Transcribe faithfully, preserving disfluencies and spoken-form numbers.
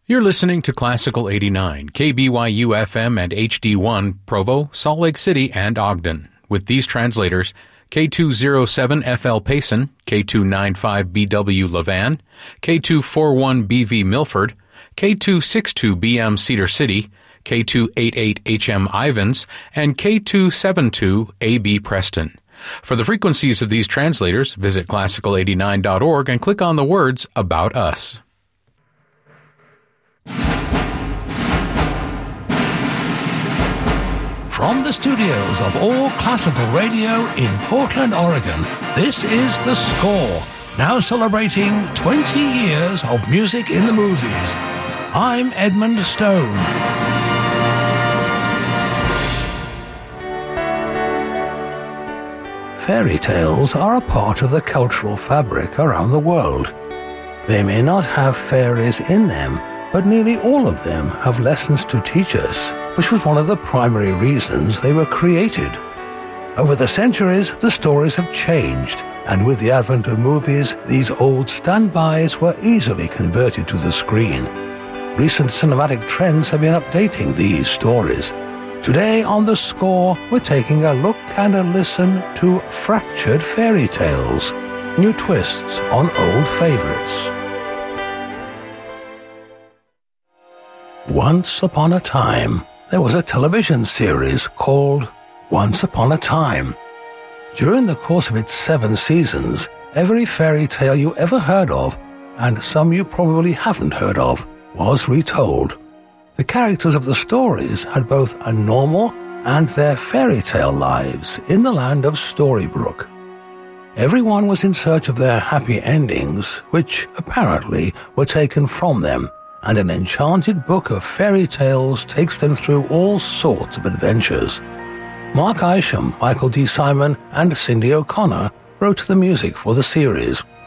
You're listening to Classical eighty-nine, K B Y U F M and H D one, Provo, Salt Lake City, and Ogden. With these translators, K two oh seven F L Payson, K two ninety-five B W Levan, K two forty-one B V Milford, K two sixty-two B M Cedar City, K two eighty-eight H M Ivins, and K two seventy-two A B Preston. For the frequencies of these translators, visit classical eighty-nine dot org and click on the words About Us. From the studios of All Classical Radio in Portland, Oregon, this is The Score, now celebrating twenty years of music in the movies. I'm Edmund Stone. Fairy tales are a part of the cultural fabric around the world. They may not have fairies in them, but nearly all of them have lessons to teach us, which was one of the primary reasons they were created. Over the centuries, the stories have changed, and with the advent of movies, these old standbys were easily converted to the screen. Recent cinematic trends have been updating these stories. Today on The Score, we're taking a look and a listen to fractured fairy tales, new twists on old favorites. Once upon a time, there was a television series called Once Upon a Time. During the course of its seven seasons, every fairy tale you ever heard of, and some you probably haven't heard of, was retold. The characters of the stories had both a normal and their fairy tale lives in the land of Storybrooke. Everyone was in search of their happy endings, which apparently were taken from them, and an enchanted book of fairy tales takes them through all sorts of adventures. Mark Isham, Michael D. Simon, and Cindy O'Connor wrote the music for the series.